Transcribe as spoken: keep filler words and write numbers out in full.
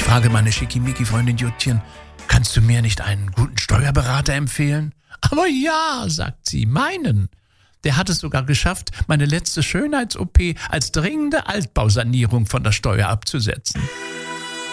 frage meine Schickimicki-Freundin Juttchen, kannst du mir nicht einen guten Steuerberater empfehlen? Aber ja, sagt sie, meinen. Der hat es sogar geschafft, meine letzte Schönheits-O P als dringende Altbausanierung von der Steuer abzusetzen.